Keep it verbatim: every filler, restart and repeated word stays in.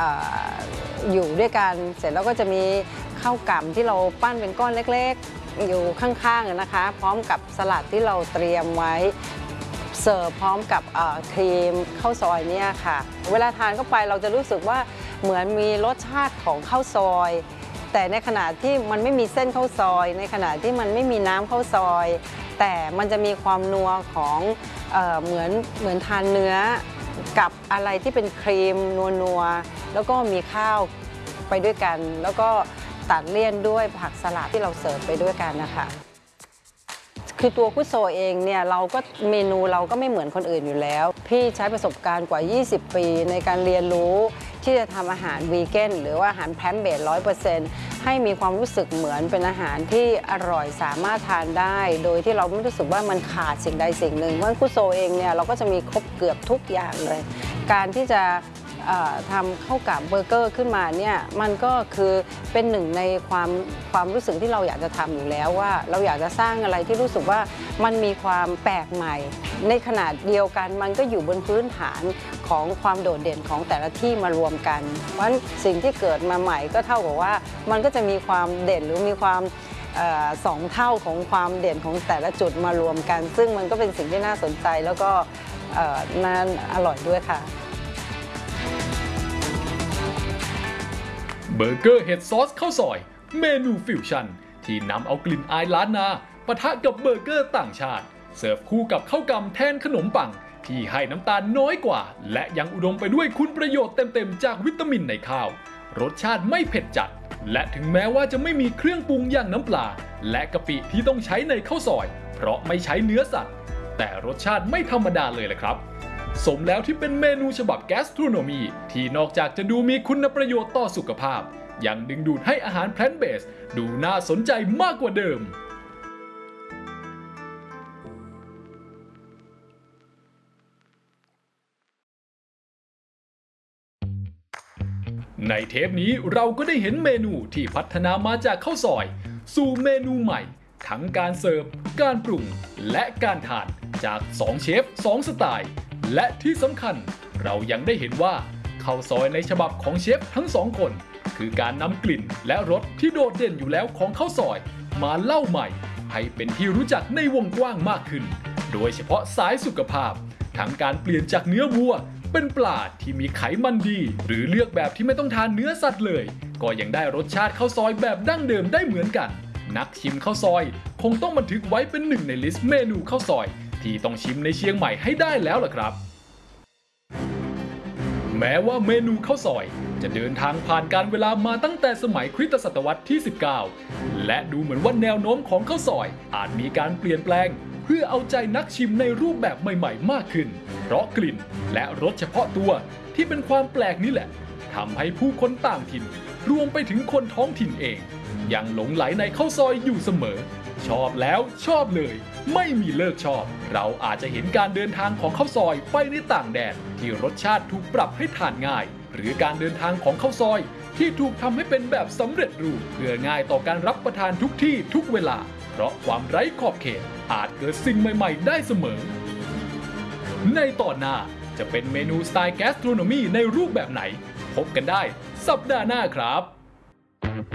อยู่ด้วยกันเสร็จแล้วก็จะมีข้าวกล่ำที่เราปั้นเป็นก้อนเล็กๆอยู่ข้างๆนะคะพร้อมกับสลัดที่เราเตรียมไว้เสิร์ฟพร้อมกับครีมข้าวซอยเนี่ยค่ะเวลาทานเข้าไปเราจะรู้สึกว่าเหมือนมีรสชาติของข้าวซอยแต่ในขณะที่มันไม่มีเส้นข้าวซอยในขณะที่มันไม่มีน้ำข้าวซอยแต่มันจะมีความนัวของเอ่อเหมือนเหมือนทานเนื้อกับอะไรที่เป็นครีมนัวๆแล้วก็มีข้าวไปด้วยกันแล้วก็ตัดเลี่ยนด้วยผักสลัดที่เราเสิร์ฟไปด้วยกันนะคะคือตัวคุโซเองเนี่ยเราก็เมนูเราก็ไม่เหมือนคนอื่นอยู่แล้วพี่ใช้ประสบการณ์กว่ายี่สิบปีในการเรียนรู้ที่จะทำอาหารวีแกนหรือว่าอาหารแพลนต์เบส ร้อยเปอร์เซ็นต์ ให้มีความรู้สึกเหมือนเป็นอาหารที่อร่อยสามารถทานได้โดยที่เราไม่รู้สึกว่ามันขาดสิ่งใดสิ่งหนึ่งเพราะคุโซเองเนี่ยเราก็จะมีครบเกือบทุกอย่างเลยการที่จะทำข้าวกับเบอร์เกอร์ขึ้นมาเนี่ยมันก็คือเป็นหนึ่งในความความรู้สึกที่เราอยากจะทำอยู่แล้วว่าเราอยากจะสร้างอะไรที่รู้สึกว่ามันมีความแปลกใหม่ในขนาดเดียวกันมันก็อยู่บนพื้นฐานของความโดดเด่นของแต่ละที่มารวมกันเพราะสิ่งที่เกิดมาใหม่ก็เท่ากับว่ามันก็จะมีความเด่นหรือมีความสองเท่าของความเด่นของแต่ละจุดมารวมกันซึ่งมันก็เป็นสิ่งที่น่าสนใจแล้วก็น่าอร่อยด้วยค่ะเบอร์เกอร์เห็ดซอสข้าวซอยเมนูฟิวชั่นที่นำเอากลิ่นอายล้านนาปะทะกับเบอร์เกอร์ต่างชาติเสิร์ฟคู่กับข้าวกำแทนขนมปังที่ให้น้ำตาลน้อยกว่าและยังอุดมไปด้วยคุณประโยชน์เต็มๆจากวิตามินในข้าวรสชาติไม่เผ็ดจัดและถึงแม้ว่าจะไม่มีเครื่องปรุงอย่างน้ำปลาและกะปิที่ต้องใช้ในข้าวซอยเพราะไม่ใช้เนื้อสัตว์แต่รสชาติไม่ธรรมดาเลยแหละครับสมแล้วที่เป็นเมนูฉบับแกสโทรโนมีที่นอกจากจะดูมีคุณประโยชน์ต่อสุขภาพยังดึงดูดให้อาหารแพลนต์เบสดูน่าสนใจมากกว่าเดิมในเทปนี้เราก็ได้เห็นเมนูที่พัฒนามาจากข้าวซอยสู่เมนูใหม่ทั้งการเสิร์ฟการปรุงและการทานจากสองเชฟสองสไตล์และที่สำคัญเรายังได้เห็นว่าข้าวซอยในฉบับของเชฟทั้งสองคนคือการนำกลิ่นและรสที่โดดเด่นอยู่แล้วของข้าวซอยมาเล่าใหม่ให้เป็นที่รู้จักในวงกว้างมากขึ้นโดยเฉพาะสายสุขภาพทั้งการเปลี่ยนจากเนื้อวัวเป็นปลาที่มีไขมันดีหรือเลือกแบบที่ไม่ต้องทานเนื้อสัตว์เลยก็ยังได้รสชาติข้าวซอยแบบดั้งเดิมได้เหมือนกันนักชิมข้าวซอยคงต้องบันทึกไว้เป็นหนึ่งในลิสต์เมนูข้าวซอยที่ต้องชิมในเชียงใหม่ให้ได้แล้วล่ะครับแม้ว่าเมนูข้าวซอยจะเดินทางผ่านการเวลามาตั้งแต่สมัยคริสตศตวรรษที่สิบเก้าและดูเหมือนว่าแนวโน้มของข้าวซอยอาจมีการเปลี่ยนแปลงเพื่อเอาใจนักชิมในรูปแบบใหม่ๆมากขึ้นเพราะกลิ่นและรสเฉพาะตัวที่เป็นความแปลกนี้แหละทำให้ผู้คนต่างถิ่นรวมไปถึงคนท้องถิ่นเองยังหลงไหลในข้าวซอยอยู่เสมอชอบแล้วชอบเลยไม่มีเลิกชอบเราอาจจะเห็นการเดินทางของข้าวซอยไปในต่างแดนที่รสชาติถูกปรับให้ทานง่ายหรือการเดินทางของข้าวซอยที่ถูกทำให้เป็นแบบสำเร็จรูปเพื่อง่ายต่อการรับประทานทุกที่ทุกเวลาเพราะความไร้ขอบเขตอาจเกิดสิ่งใหม่ๆได้เสมอในตอนหน้าจะเป็นเมนูสไตล์แกสโทรโนมีในรูปแบบไหนพบกันได้สัปดาห์หน้าครับ